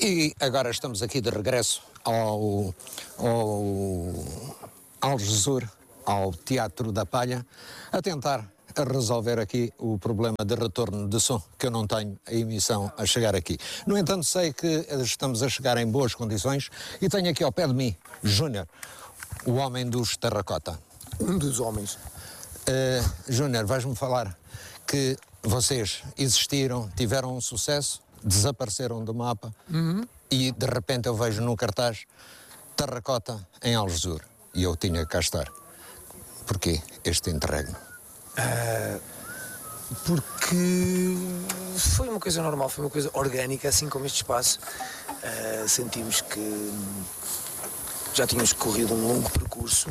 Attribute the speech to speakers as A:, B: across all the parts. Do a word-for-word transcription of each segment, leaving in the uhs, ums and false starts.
A: E agora estamos aqui de regresso ao, ao Algesur, ao Teatro da Palha, a tentar resolver aqui o problema de retorno de som, que eu não tenho a emissão a chegar aqui. No entanto, sei que estamos a chegar em boas condições e tenho aqui ao pé de mim, Júnior, o homem dos terracota.
B: Um dos homens.
A: Uh, Júnior, vais-me falar que vocês existiram, tiveram um sucesso, desapareceram do mapa
B: uhum.
A: e de repente eu vejo no cartaz terracota em Algesur e eu tinha que cá estar. Porquê este interregno?
B: Uh, porque foi uma coisa normal, foi uma coisa orgânica, assim como este espaço. Uh, sentimos que já tínhamos corrido um longo percurso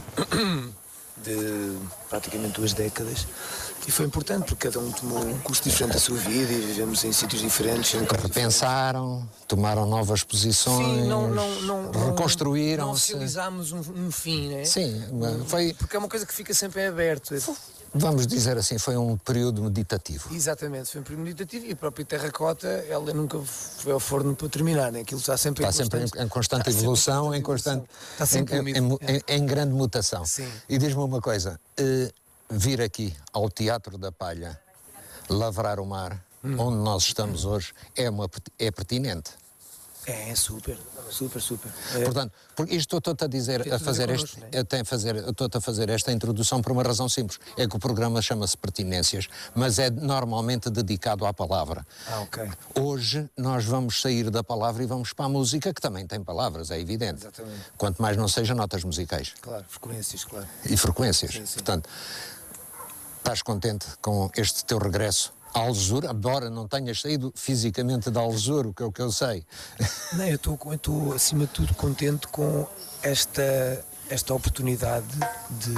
B: de praticamente duas décadas e foi importante porque cada um tomou um curso diferente da sua vida e vivemos em sítios diferentes.
A: Repensaram, tomaram novas posições,
B: sim, não, não, não,
A: reconstruíram-se.
B: Não oficializámos um, um fim, né?
A: Sim, foi...
B: Porque é uma coisa que fica sempre aberto.
A: Vamos dizer assim, foi um período meditativo.
B: Exatamente, foi um período meditativo e a própria terracota, ela nunca foi ao forno para terminar, né? Aquilo está sempre,
A: está em, sempre constante, em constante está evolução, em constante, está sempre em, em, em, em grande mutação.
B: Sim.
A: E diz-me uma coisa, uh, vir aqui ao Teatro da Palha, lavrar o mar, hum. onde nós estamos hoje, é, uma, é pertinente.
B: É, super, super, super. É.
A: Portanto, porque isto estou-te a dizer, a fazer a este, eu tenho a fazer, estou-te a fazer esta introdução por uma razão simples. É que o programa chama-se Pertinências, mas é normalmente dedicado à palavra.
B: Ah, ok.
A: Hoje nós vamos sair da palavra e vamos para a música, que também tem palavras, é evidente.
B: Exatamente.
A: Quanto mais não seja notas musicais.
B: Claro, frequências, claro.
A: E frequências.
B: Sim, sim.
A: Portanto, estás contente com este teu regresso a Algesur, embora não tenhas saído fisicamente de Algesur, que é o que eu sei.
B: Não, eu estou, acima de tudo, contente com esta, esta oportunidade de,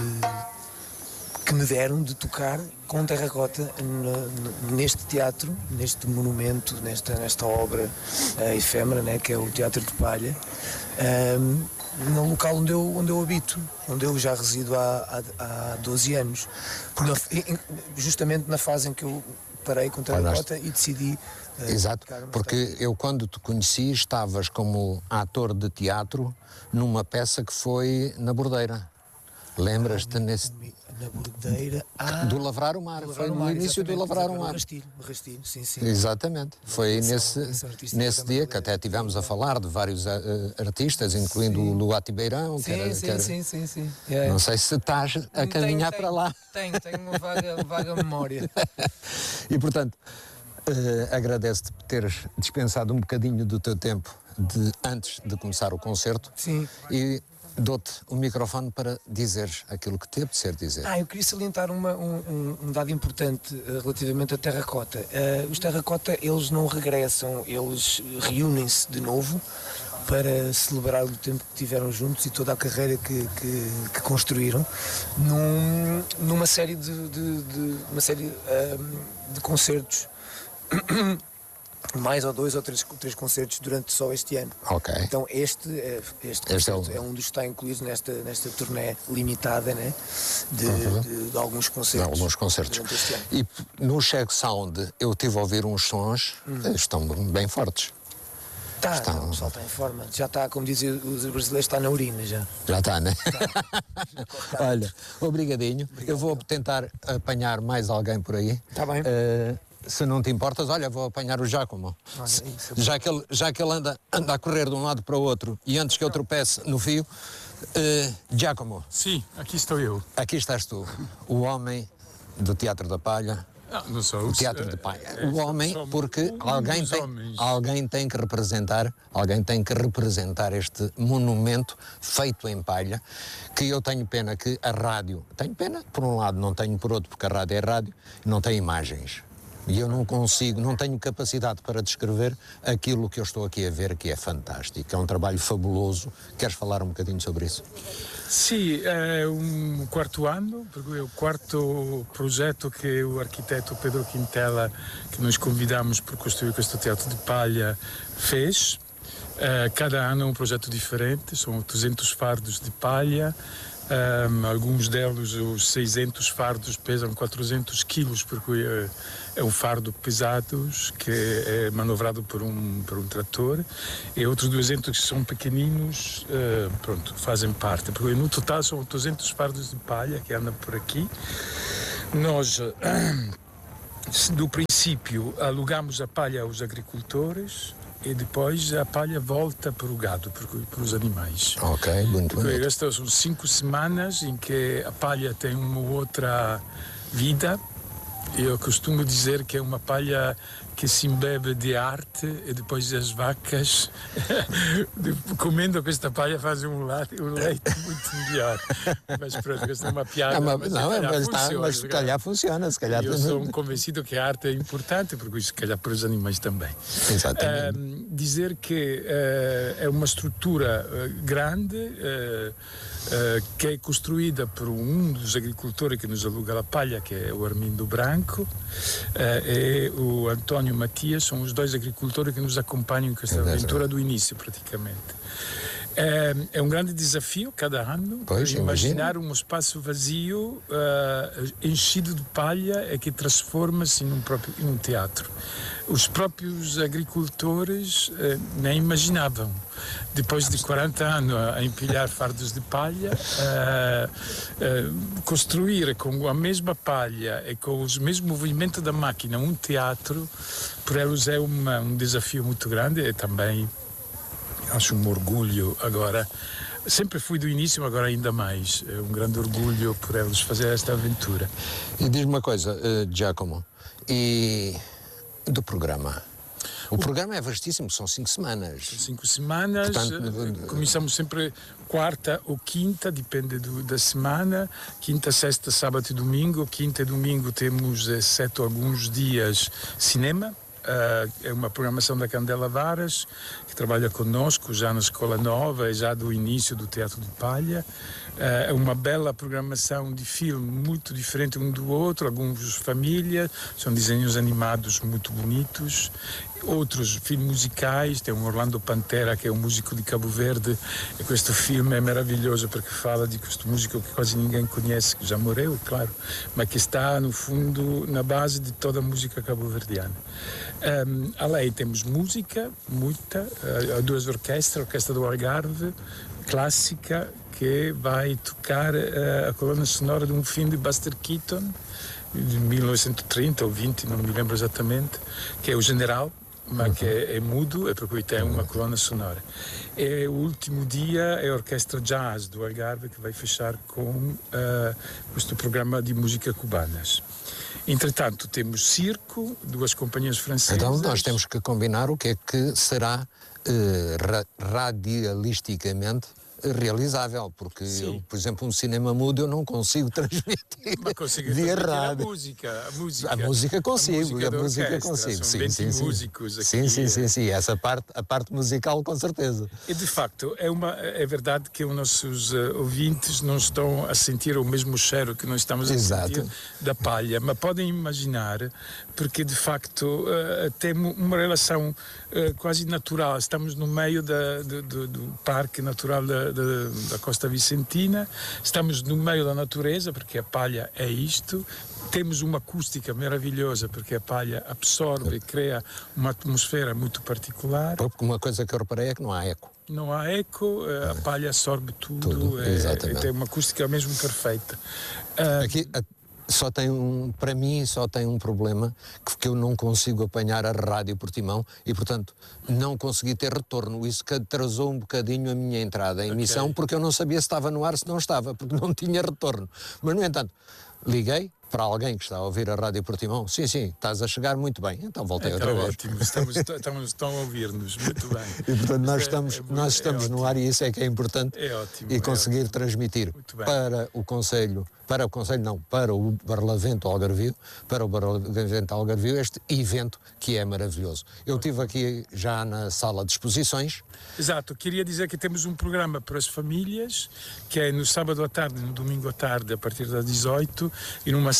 B: que me deram de tocar com terracota neste teatro, neste monumento, nesta, nesta obra uh, efêmera, né, que é o Teatro de Palha, um, no local onde eu, onde eu habito, onde eu já resido há, há, há doze anos. Porque, justamente na fase em que eu parei com terracota e decidi... Uh,
A: Exato, porque eu quando te conheci estavas como ator de teatro numa peça que foi na Bordeira. Lembras-te ah, nesse...
B: Na Bordeira... Ah,
A: do Lavrar o Mar, foi no mar, início do Lavrar o Mar.
B: Rastilho, rastilho, sim, sim.
A: Exatamente, foi nesse, nesse dia que até tivemos a falar de vários uh, artistas, incluindo sim. o Luati Beirão.
B: Sim,
A: que era,
B: sim,
A: que era...
B: sim, sim, sim.
A: É. Não sei se estás a caminhar
B: tenho,
A: para lá.
B: Tenho, tenho uma vaga, vaga memória.
A: E portanto, uh, agradeço-te por teres dispensado um bocadinho do teu tempo de, antes de começar o concerto.
B: Sim.
A: E dou-te o microfone para dizeres aquilo que te apetecer dizer.
B: Ah, eu queria salientar uma, um, um dado importante uh, relativamente à terracota. Uh, os terracota, eles não regressam, eles reúnem-se de novo para celebrar o tempo que tiveram juntos e toda a carreira que, que, que construíram num, numa série de, de, de, uma série, uh, de concertos. Mais ou dois ou três, três concertos durante só este ano.
A: Ok.
B: Então este, este concerto
A: este é, o...
B: é um dos que está incluído nesta, nesta turnê limitada, né? de, uhum. de, de alguns concertos.
A: De alguns concertos.
B: Durante este ano.
A: E no Check Sound eu tive a ouvir uns sons, uhum. estão bem fortes.
B: Tá,
A: estão...
B: não, o pessoal está em forma. Já está, como dizem os brasileiros, está na urina já.
A: Já está, né? Tá. Olha, obrigadinho. Obrigado. Eu vou tentar apanhar mais alguém por aí.
B: Está bem.
A: Uh... Se não te importas, olha, vou apanhar o Giacomo.
B: Ah,
A: Se, já que ele, já que ele anda, anda a correr de um lado para o outro e antes que eu tropece no fio, uh, Giacomo.
C: Sim, aqui estou eu.
A: Aqui estás tu, o homem do Teatro da Palha.
C: Não, não sou.
A: O Teatro da Palha. O homem, porque alguém tem, alguém tem que representar, alguém tem que representar este monumento feito em palha, que eu tenho pena que a rádio, tenho pena por um lado, não tenho por outro, porque a rádio é rádio, não tem imagens. E eu não consigo, não tenho capacidade para descrever aquilo que eu estou aqui a ver, que é fantástico, é um trabalho fabuloso. Queres falar um bocadinho sobre isso?
C: Sim, é um quarto ano, porque é o quarto projeto que o arquiteto Pedro Quintela, que nós convidamos para construir este teatro de palha, fez. Uh, cada ano é um projeto diferente, são duzentos fardos de palha. Um, alguns deles, os seiscentos fardos, pesam quatrocentos quilos, porque é, é um fardo pesado que é manovrado por um, por um trator, e outros duzentos que são pequeninos, uh, pronto, fazem parte. Porque no total são duzentos fardos de palha que andam por aqui. Nós, uh, do princípio, alugamos a palha aos agricultores, e depois a palha volta para o gado, para, para os animais.
A: Ok, muito bem.
C: Estas são cinco semanas em que a palha tem uma outra vida. Eu costumo dizer que é uma palha que se embebe de arte, e depois as vacas, comendo esta palha, fazem um leite, um leite muito melhor. Mas pronto, esta é uma piada.
A: É uma,
C: mas,
A: não,
C: se calhar
A: mas,
C: funciona,
A: tá, mas se calhar funciona. Se calhar
C: eu sou um convencido que a arte é importante, porque isso se calhar para os animais também.
A: Exatamente.
C: Uh, dizer que uh, é uma estrutura uh, grande, uh, uh, que é construída por um dos agricultores que nos aluga a palha, que é o Armindo Branco, uh, e o António Matias, são os dois agricultores que nos acompanham com esta aventura do início, praticamente. É, é um grande desafio cada ano,
A: pois,
C: imaginar um espaço vazio, uh, enchido de palha, é que transforma-se num próprio em um teatro. Os próprios agricultores uh, nem imaginavam. Depois de quarenta anos a empilhar fardos de palha, uh, uh, construir com a mesma palha e com os mesmos movimentos da máquina um teatro, para eles é uma, um desafio muito grande, e também acho um orgulho agora. Sempre fui do início, agora ainda mais. É um grande orgulho por eles fazer esta aventura.
A: E diz-me uma coisa, uh, Giacomo, e do programa? O, o programa é vastíssimo, são cinco semanas.
C: Cinco semanas, Portanto, começamos sempre quarta ou quinta, depende do, da semana. Quinta, sexta, sábado e domingo. Quinta e domingo temos, exceto alguns dias, cinema. Uh, é uma programação da Candela Varas, que trabalha conosco já na Escola Nova e já do início do Teatro de Palha. Uh, é uma bela programação de filme, muito diferente um do outro, alguns família, são desenhos animados muito bonitos, outros filmes musicais. Tem um Orlando Pantera, que é um músico de Cabo Verde, e este filme é maravilhoso porque fala de este músico que quase ninguém conhece, que já morreu, claro, mas que está no fundo na base de toda a música cabo-verdiana. Um, além temos música, muita, uh, duas orquestras, a Orquestra do Algarve, clássica, que vai tocar uh, a coluna sonora de um filme de Buster Keaton, de mil novecentos e trinta ou vinte, não me lembro exatamente, que é O General, mas uhum. que é, é mudo, é porque tem uma coluna sonora. E o último dia é a Orquestra Jazz do Algarve, que vai fechar com uh, este programa de música cubanas. Entretanto, temos circo, duas companhias francesas.
A: Então nós temos que combinar o que é que será uh, ra radialisticamente realizável, porque eu, por exemplo, um cinema mudo eu não consigo transmitir
C: mas consigo
A: via
C: transmitir
A: rádio.
C: A música, a música.
A: A música consigo,
C: a música,
A: a música consigo.
C: São
A: sim,
C: vinte
A: sim, sim.
C: músicos aqui.
A: Sim, sim, sim, sim. Essa parte, a parte musical com certeza.
C: E de facto, é, uma, é verdade que os nossos uh, ouvintes não estão a sentir o mesmo cheiro que nós estamos a
A: Exato.
C: sentir da palha, mas podem imaginar, porque de facto uh, temos uma relação uh, quase natural. Estamos no meio da, do, do, do Parque Natural da, da, da Costa Vicentina, estamos no meio da natureza, porque a palha é isto. Temos uma acústica maravilhosa, porque a palha absorve e cria uma atmosfera muito particular.
A: Porque uma coisa que eu reparei é que não há eco.
C: Não há eco, a palha absorve tudo,
A: tudo
C: é,
A: exatamente.
C: Tem uma acústica mesmo perfeita.
A: Aqui só tem um, para mim só tem um problema, que, que eu não consigo apanhar a rádio Portimão e, portanto, não consegui ter retorno. Isso que atrasou um bocadinho a minha entrada em emissão, okay. Porque eu não sabia se estava no ar, se não estava, porque não tinha retorno. Mas, no entanto, liguei para alguém que está a ouvir a Rádio Portimão. Sim, sim, estás a chegar muito bem. Então voltei
C: então,
A: outra vez.
C: Ótimo, estamos, estamos, estão a ouvir-nos muito bem.
A: E, portanto, nós estamos, é, é, nós estamos é no ar e isso é que é importante.
C: É ótimo.
A: E conseguir
C: é ótimo.
A: transmitir para o Conselho, para o Conselho não, para o Barlavento Algarvio, para o Barlavento Algarvio, este evento que é maravilhoso. Eu estive aqui já na sala de exposições.
C: Exato, queria dizer que temos um programa para as famílias, que é no sábado à tarde, no domingo à tarde, a partir das dezoito, e numa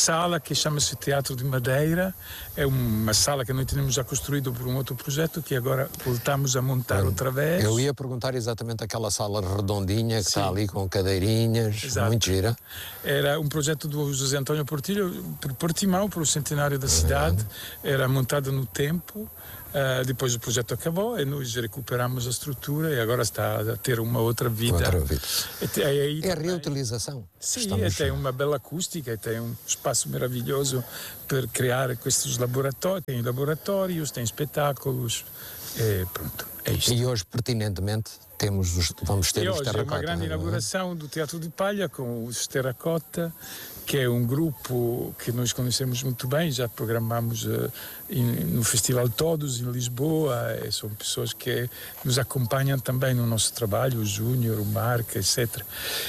C: sala que chama-se Teatro de Madeira. É uma sala que nós tínhamos já construído por um outro projeto que agora voltamos a montar outra vez.
A: Eu ia perguntar exatamente aquela sala redondinha que Sim. está ali com cadeirinhas, Exato. muito gira.
C: Era um projeto do José António Portillo, por Portimão, para o centenário da cidade. Uhum. Era montada no tempo. Uh, depois o projeto acabou e nós recuperamos a estrutura e agora está a ter uma outra vida.
A: Outra vida.
C: E, e aí,
A: é a reutilização.
C: Sim, Estamos... tem uma bela acústica, tem um espaço maravilhoso para criar estes laboratórios. Tem laboratórios, tem espetáculos e pronto, é isto.
A: E hoje, pertinentemente, temos os, vamos ter
C: e
A: os
C: hoje
A: Terracota.
C: É uma grande inauguração do Teatro de Palha com os Terracota, que é um grupo que nós conhecemos muito bem, já programamos uh, in, no Festival Todos, em Lisboa, e são pessoas que nos acompanham também no nosso trabalho, o Júnior, o Marco, etcétera.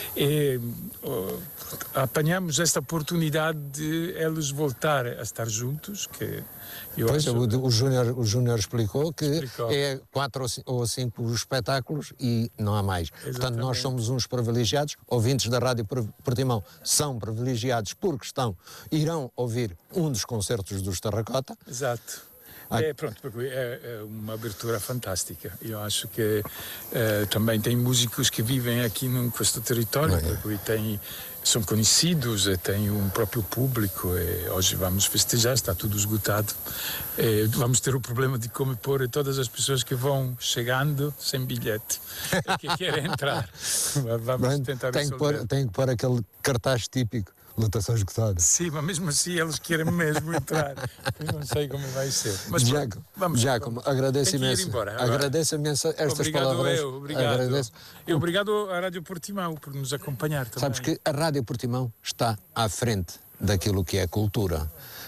C: E uh, apanhamos esta oportunidade de eles voltar a estar juntos, que eu
A: pois,
C: acho...
A: o, o, Júnior, o Júnior explicou que
C: explicou.
A: é quatro ou cinco espetáculos e não há mais. Exatamente. Portanto, nós somos uns privilegiados, ouvintes da Rádio Portimão são privilegiados porque estão, irão ouvir um dos concertos dos Terracota.
C: Exato. É, pronto, é, é uma abertura fantástica. Eu acho que é, também tem músicos que vivem aqui num questo território, é. porque tem, são conhecidos e tem um próprio público. E hoje vamos festejar, está tudo esgotado. E vamos ter o problema de como pôr todas as pessoas que vão chegando sem bilhete e que querem entrar. Vamos
A: Bem,
C: tentar
A: tem que, pôr, tem que pôr aquele cartaz típico. Lotação esgotada.
C: Sim, mas mesmo assim eles querem mesmo entrar. Eu não sei como vai ser. Mas
A: Giacomo,
C: vamos,
A: Giacomo
C: vamos.
A: Agradeço imenso.
C: Embora,
A: agradeço imenso estas
C: obrigado
A: palavras.
C: Eu, obrigado
A: agradeço.
C: E obrigado à Rádio Portimão por nos acompanhar também.
A: Sabes que a Rádio Portimão está à frente daquilo que é cultura.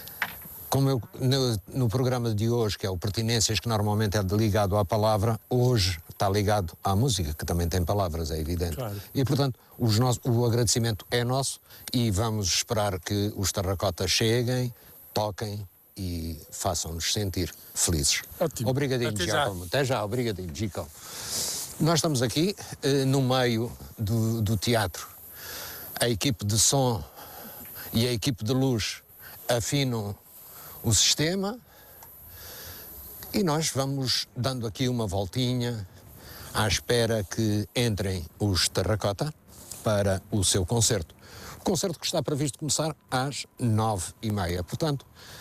A: Como eu, no, no programa de hoje, que é o Pertinências, que normalmente é ligado à palavra, hoje está ligado à música, que também tem palavras, é evidente.
C: Claro.
A: E, portanto, os no, o agradecimento é nosso e vamos esperar que os Terracotas cheguem, toquem e façam-nos sentir felizes.
C: Ótimo.
A: Obrigadinho,
C: Até
A: Giacomo.
C: já.
A: Até já, obrigadinho, Giacomo. Nós estamos aqui eh, no meio do, do teatro. A equipe de som e a equipe de luz afinam o sistema e nós vamos dando aqui uma voltinha à espera que entrem os Terracota para o seu concerto. O concerto que está previsto começar às nove e meia. Portanto,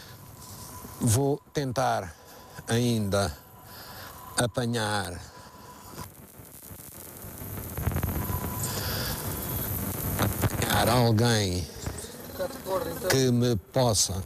A: vou tentar ainda apanhar apanhar alguém que me possa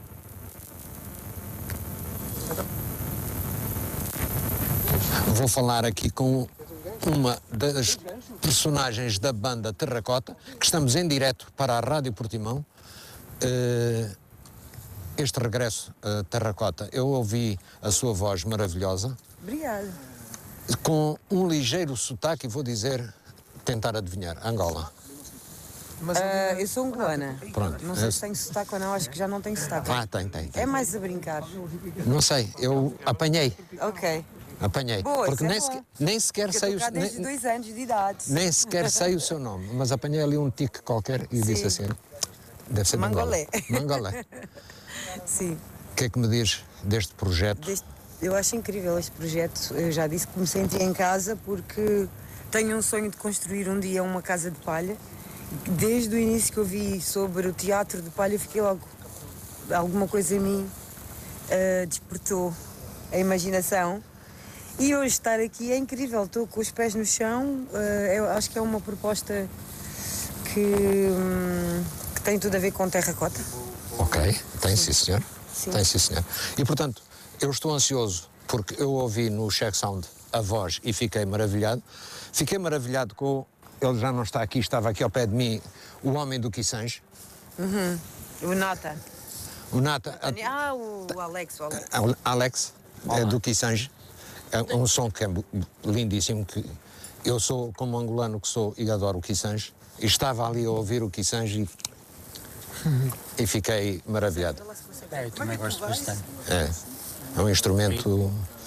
A: vou falar aqui com uma das personagens da banda Terracota, que estamos em direto para a Rádio Portimão. Uh, este regresso a Terracota, eu ouvi a sua voz maravilhosa.
D: Obrigada.
A: Com um ligeiro sotaque, vou dizer, tentar adivinhar, Angola.
D: Uh, eu sou angolana.
A: Pronto.
D: Não sei se tem sotaque ou não, acho que já não tem sotaque.
A: Ah, tem, tem, tem.
D: É mais a brincar.
A: Não sei, eu apanhei.
D: Ok.
A: Apanhei.
D: Boa,
A: porque
D: é
A: nem,
D: boa.
A: sequer, nem sequer
D: Porque
A: sei
D: eu
A: o
D: estou cá desde
A: nem,
D: dois anos de idade.
A: nem sequer sei o seu nome, mas apanhei ali um tique qualquer e
D: Sim.
A: disse assim, deve ser
D: Mangolé.
A: Mangolé.
D: Sim.
A: O que é que me diz deste projeto?
D: Deste, eu acho incrível este projeto. Eu já disse que me senti em casa porque tenho um sonho de construir um dia uma casa de palha. Desde o início que eu vi sobre o teatro de palha, fiquei logo, alguma coisa em mim uh, despertou a imaginação. E hoje estar aqui é incrível, estou com os pés no chão, uh, eu acho que é uma proposta que, um, que tem tudo a ver com Terracota.
A: Ok, tem sim, senhor.
D: Sim.
A: Tem sim, senhor. E portanto, eu estou ansioso porque eu ouvi no Check Sound a voz e fiquei maravilhado. Fiquei maravilhado com, ele já não está aqui, estava aqui ao pé de mim, o homem do Kissange.
D: Uhum. O Nata.
A: O Nata.
D: Ah, o Alex. O Alex,
A: Alex é do Kissange. É um som que é lindíssimo, que eu sou, como angolano que sou, e adoro o Kissange, e estava ali a ouvir o Kissange e, e fiquei maravilhado.
E: É, eu também gosto bastante.
A: É, é um instrumento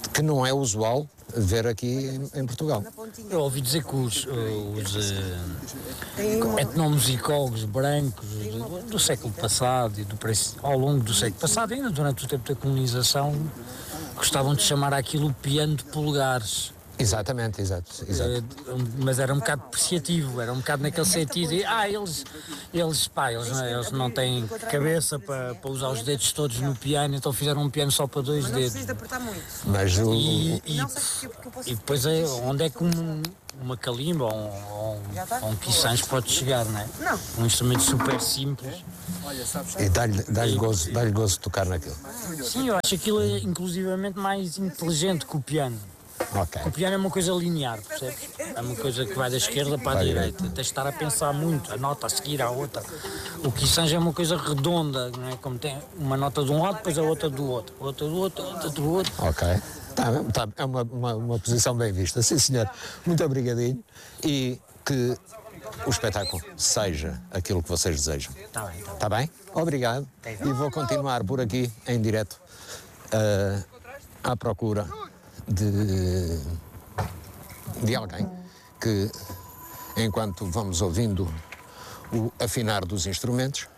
A: que não é usual ver aqui em, em Portugal.
E: Eu ouvi dizer que os, os uh, etnomusicólogos brancos do, do século passado e do, ao longo do século passado, ainda durante o tempo da colonização, gostavam de chamar aquilo piano de polegares.
A: Exatamente, exato, exato.
E: Mas era um bocado depreciativo, era um bocado naquele sentido de, ah, eles, eles, pá, eles, não, eles não têm cabeça para, para usar os dedos todos no piano, então fizeram um piano só para dois
D: mas não
E: dedos.
D: precisa de apertar muito.
A: Mas o...
E: E, e, e depois é onde é que um, uma calimba ou um, ou um quiçange pode chegar, não é?
D: Não.
E: Um instrumento super simples.
A: E dá-lhe dá-lhe gozo, dá-lhe gozo de tocar naquilo.
E: Sim, eu acho aquilo é inclusivamente mais inteligente que o piano.
A: Okay.
E: O piano é uma coisa linear, percebes? É uma coisa que vai da esquerda para a direita. Tens de estar a pensar muito, a nota a seguir à outra. O quiçange é uma coisa redonda, não é? Como tem uma nota de um lado, depois a outra do outro. Outra do outro, outra do outro.
A: Ok. Tá, tá, é uma, uma, uma posição bem vista. Sim, senhor. Muito obrigadinho. E que o espetáculo seja aquilo que vocês desejam.
E: Está bem, está bem.
A: Tá bem? Obrigado. E vou continuar por aqui, em direto, uh, à procura de, de alguém que, enquanto vamos ouvindo o afinar dos instrumentos,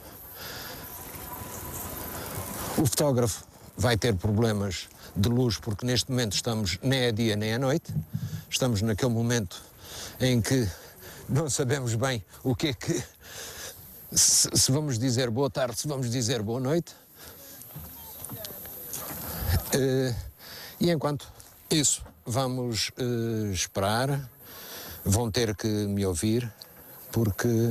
A: o fotógrafo vai ter problemas de luz, porque neste momento estamos nem é dia nem é noite, estamos naquele momento em que não sabemos bem o que é que, se, se vamos dizer boa tarde, se vamos dizer boa noite. Uh, E enquanto isso, vamos uh, esperar, vão ter que me ouvir, porque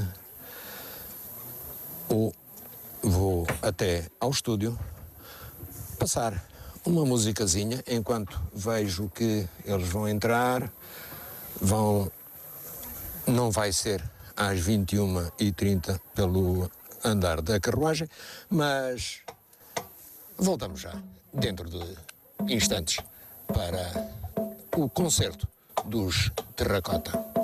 A: ou vou até ao estúdio passar uma musicazinha, enquanto vejo que eles vão entrar, vão, não vai ser às vinte e uma e trinta pelo andar da carruagem, mas voltamos já, dentro de instantes, para o concerto dos Terracota.